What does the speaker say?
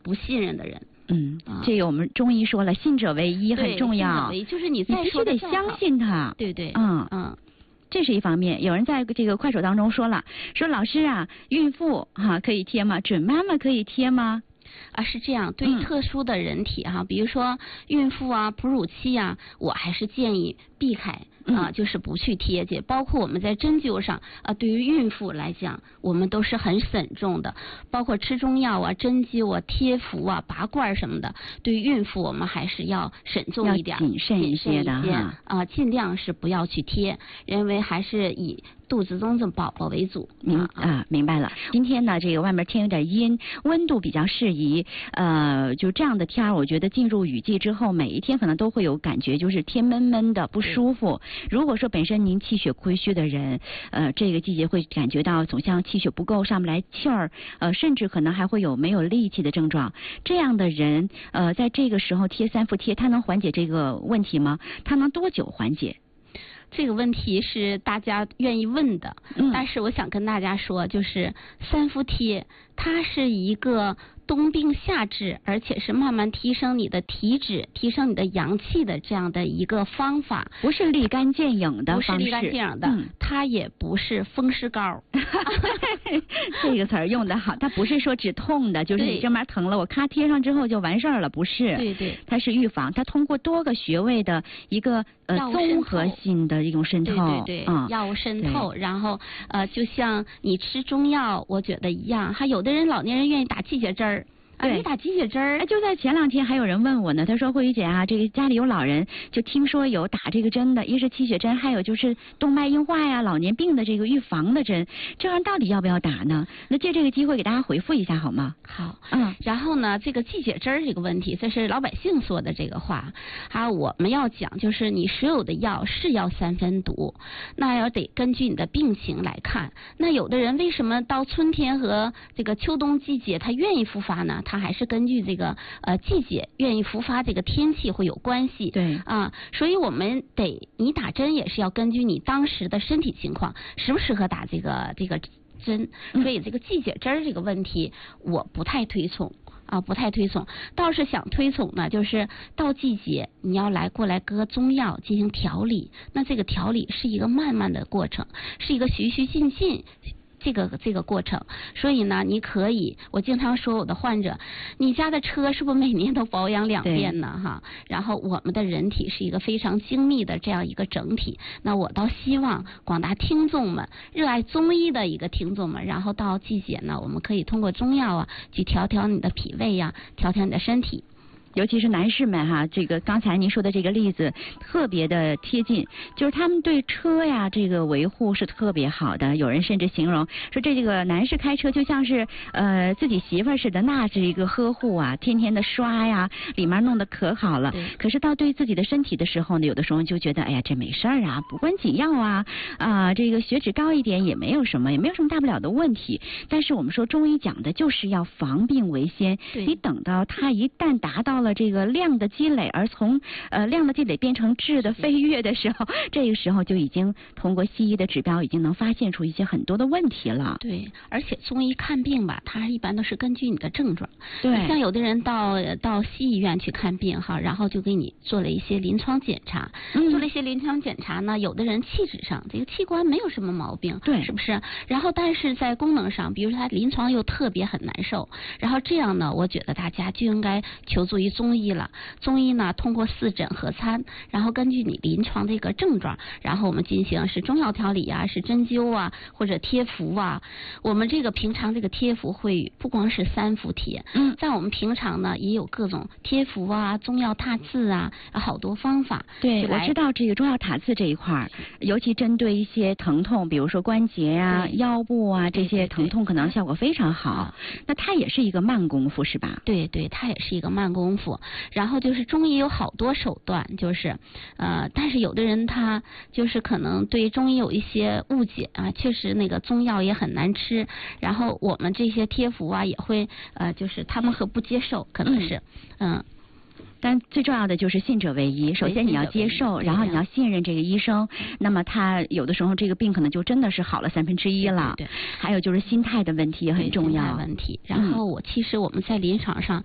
不信任的人。 这个我们中医说了，信者为医很重要。 信者为医就是你再说的必须得相信他。 对对。 这是一方面。有人在这个快手当中说了，说老师啊，孕妇可以贴吗？准妈妈可以贴吗？ 是这样，对于特殊的人体比如说孕妇啊、哺乳期啊，我还是建议避开就是不去贴去。包括我们在针灸上对于孕妇来讲，我们都是很慎重的，包括吃中药啊、针灸啊、贴符啊、拔罐什么的，对于孕妇我们还是要慎重一点、 谨慎一些的尽量是不要去贴，因为还是以肚子中的宝宝为主。 明白了。今天呢，这个外面天有点阴，温度比较适宜。就这样的天儿，我觉得进入雨季之后，每一天可能都会有感觉，就是天闷闷的不舒服。如果说本身您气血亏虚的人，这个季节会感觉到总像气血不够，上不来气儿，甚至可能还会有没有力气的症状。这样的人，在这个时候贴3伏贴，他能缓解这个问题吗？他能多久缓解？ 这个问题是大家愿意问的，但是我想跟大家说，就是3伏贴，它是一个冬病夏治，而且是慢慢提升你的体质、提升你的阳气的这样的一个方法， 不是立竿见影的方式， 不是立竿见影的，它也不是风湿膏。 这个词儿用得好，它不是说止痛的，就是你这边疼了，我咔贴上之后就完事儿了，不是？ 对对， 它是预防，它通过多个穴位的一个综合性的一种渗透， 对，药物渗透，然后就像你吃中药，我觉得一样，还有的人老年人愿意打鸡血针儿。你打鸡血针儿， 就在前2天还有人问我呢，他说慧宇姐这个家里有老人，就听说有打这个针的，一是气血针，还有就是动脉硬化呀、老年病的这个预防的针，这样到底要不要打呢？那借这个机会给大家回复一下好吗？ 好，然后呢，这个气血针这个问题，这是老百姓说的这个话，我们要讲就是你所有的药是要3分毒，那要得根据你的病情来看。那有的人为什么到春天和这个秋冬季节他愿意复发呢？它还是根据这个季节愿意复发，这个天气会有关系。 对所以我们你打针也是要根据你当时的身体情况，适不适合打这个针。所以这个季节针这个问题，我不太推崇。不太推崇，倒是想推崇呢，就是到季节你要过来搁中药进行调理，那这个调理是一个慢慢的过程，是一个循序渐进。这个过程，所以呢，你可以，我经常说我的患者，你家的车是不是每年都保养2遍呢？然后我们的人体是一个非常精密的这样一个整体，那我倒希望广大听众们，热爱中医的一个听众们，然后到季节呢，我们可以通过中药去调你的脾胃调你的身体。 尤其是男士们这个刚才您说的这个例子特别的贴近，就是他们对车这个维护是特别好的。有人甚至形容说这个男士开车就像是自己媳妇儿似的，那是一个呵护天天的刷里面弄得可好了。可是到对自己的身体的时候呢，有的时候就觉得哎呀这没事儿不关紧要这个血脂高一点也没有什么大不了的问题。但是我们说中医讲的就是要防病为先，你等到它一旦达到了这个量的积累，而从量的积累变成质的飞跃的时候，这个时候就已经通过西医的指标已经能发现出一些很多的问题了。 对，而且中医看病它一般都是根据你的症状。 对， 像有的人到西医院去看病然后就给你做了一些临床检查，做了一些临床检查呢，有的人气质上这个器官没有什么毛病， 对， 是不是？然后但是在功能上，比如说他临床又特别很难受，然后这样呢，我觉得大家就应该求助于中医了。中医呢，通过四诊合参，然后根据你临床这个症状，然后我们进行是中药调理是针灸或者贴符我们这个平常这个贴符会不光是3伏贴，在我们平常呢也有各种贴符中药踏刺好多方法。 对，我知道这个中药踏刺这一块，尤其针对一些疼痛，比如说关节腰部这些疼痛，可能效果非常好。那它也是一个慢功夫是吧？ 对对，它也是一个慢功夫。然后就是中医有好多手段，就是但是有的人他就是可能对中医有一些误解确实那个中药也很难吃，然后我们这些贴符也会就是他们不接受，可能是但最重要的就是信者为医，首先你要接受，然后你要信任这个医生，那么他有的时候这个病可能就真的是好了1/3了。 对， 还有就是心态的问题也很重要。 心态问题。然后其实我们在临床上